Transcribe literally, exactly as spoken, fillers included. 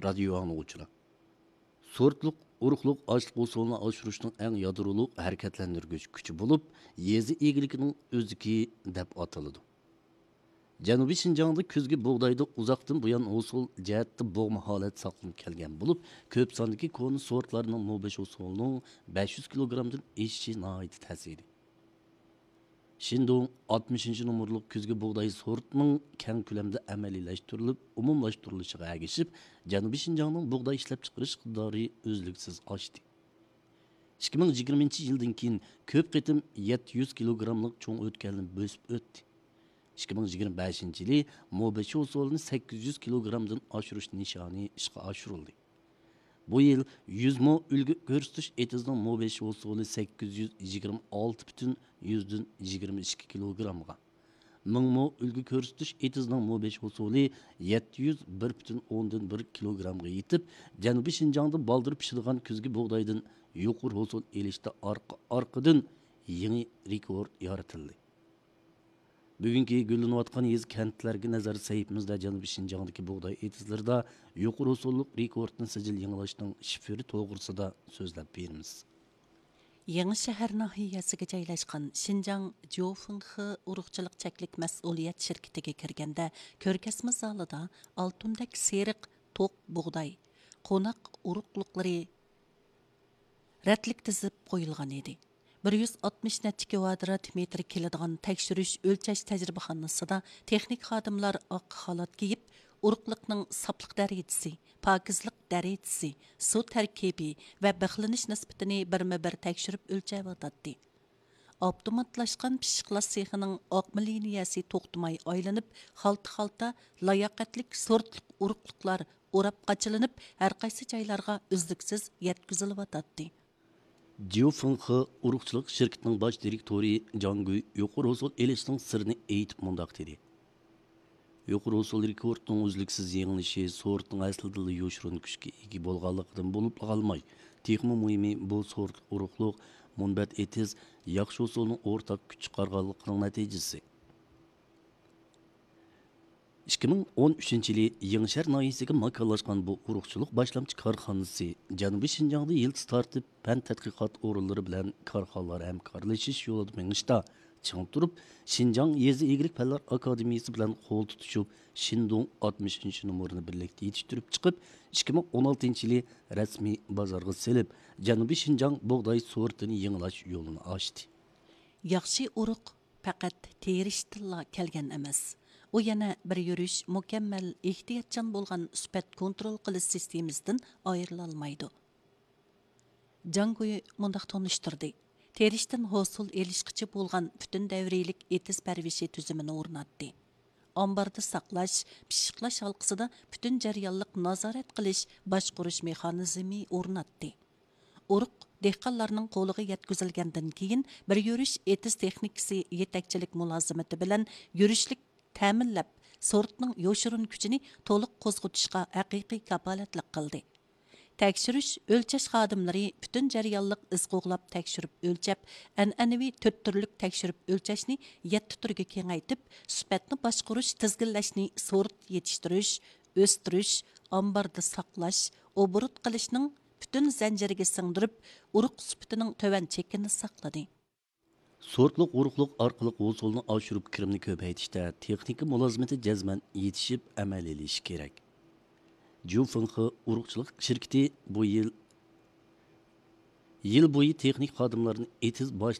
Radio anlıqçılar. Sortluq, urug'liq ochliq usulini oshirishning eng yadroliq harakatlantirgich kuchi bo'lib, yezi egiligining o'ziki deb ataladi. Janubiy Shinjongda kuzgi bug'doyda uzoqdan buyon usul jihatda bo'g'ma holat saqlanib kelgan bo'lib, ko'p sondagi koni sortlarning mo'besh usulining besh yuz kilogrammdan eshishi nihoyat ta'siri. Shindong oltmishinchi nomerlik kuzgi bug'doy sortining keng ko'lamda amaliylashtiriilib, umumlashtirilishiga ergishib, Janubiy Shinjongning bug'doy ishlab chiqarish iqtidori o'zliksiz oshdi. ikki ming yigirmanchi yildan keyin ko'p qitim yetti yuz kilogrammlik cho'ng o'tkalni bo'sib o'tdi. ikki ming yigirma beshinchi yili mo'beshi usulini sakkiz yuz kilogrammdan oshirish nishoni ishga oshirildi. Bu yil yüz mo ulgu ko'rsatish etizning mo'beshi usuli sakkiz yuz yigirma olti butun yüzdan yigirma ikki kilogrammga. ming mo ulgu ko'rsatish etizning mo'beshi usuli yetti yuz bir butun o'ndan bir kilogrammga yetib, Janubiy Shinjongda baldir pishirgan kuzgi bug'doydan yuqori usul elishda orqa orqadan yangi rekord yaratildi. Bugungi gullanayotgan yez kentlarga nazar saytimizda Janubiy Shinjongdagi bug'doy etizlarida yuqori usullik rekordni sijil yangilashning shifri to'g'risida so'zlab beramiz. Yangi shahar nahiyasiga joylashgan Xinjiang Jiufenghe urug'chilik cheklik mas'uliyat shirkatiga kirganda ko'rgazma zalida oltundek seriq to'q bug'doy, qo'noq urug'liqlari ratlik tizib qo'yilgan edi. bir yuz oltmish necha kvadrat metr keladigan tekshirish o'lchash tajribaxonasida texnik xodimlar oq xalat kiyib, urug'liqning soplik darajasi, pokizlik darajasi, suv tarkibi va bixlanish nisbatini birma-bir tekshirib o'lchayotdi. Avtomatlashgan pishiqlash sexining oqma liniyasi to'xtamay aylanib, xalta-xalta layoqatlik sortlik urug'liqlar o'rab qachilinib, har qaysi joylarga uzluksiz yetkazilyotdi. Jiufenghe urug'chilik shirkatining bosh direktori Jangu yuqori usul elishning sirini aytib mundaq dedi. Yuqori usul rekordning uzluksiz yengilishi sortning aslida yo'shirin kuchga ega bo'lganligidan bo'lib qolmay, texnik muhimi bu sort urug'liq munbat etiz yaxshi usulning o'rtaq kuch chiqarganligining natijasi. ikki ming o'n uchinchi yili Yangichar noyisiga makonlashgan bu urug'chilik boshlamchi korxonasi Janubiy Shinjongda yildiz tortib fan tadqiqot o'rinlari bilan korxonalar hamkorlashish yo'lida mengishda ching turib, Xinjiang Yezi egrik fanlar akademiyasi bilan qo'l tutishib, Shindong oltmishinchi nomerini birlikda yetishtirib chiqib, ikki ming o'n oltinchi yili rasmiy bozorga selib, Janubiy Shinjong bug'doy sortini yangilash yo'lini ochdi. Yaxshi urug' faqat terishtilla kelgan emas. U yana bir yurish mukammal ehtiyotchan bo'lgan sifat kontrol qilish sistemasidan ayrila olmaydi. Jangoy mundaq tonishtirdi. Terishdan hosil elishqichi bo'lgan butun davriylik etiz parvishi tuzumini o'rnatdi. Ambarda saqlash, pishiqlash halqasida butun jarayonlik nazorat qilish, boshqarish mexanizmi o'rnatdi. Urug' dehqonlarning qo'liga yetkazilgandan keyin bir yurish etiz texnikasi yetakchilik mulozimati bilan yurishlik ta'minlab, sortning yo'shirin kuchini to'liq qo'zg'atishga haqiqiy kapolatlik qildi. Tekshirish o'lchash xodimlari butun jarayonlik iz qo'g'lab tekshirib o'lchab, an'anaviy to'rt turlik tekshirib o'lchashni yetti turga kengaytib, sifatni boshqarish, tizginlashni, sort yetishtirish, o'stirish, ambarda saqlash, obrut qilishning butun zanjiriga singdirib, urug' sifatining to'van chekini saqladi. Sortliq urug'liq orqali usulni oshirib kirimni ko'paytirishda texnika mulozimati jazman yetishib amaliylashishi kerak. Jiufenghe urug'chilik shirkati bu yil yil bo'yi texnik xodimlarni etiz bosh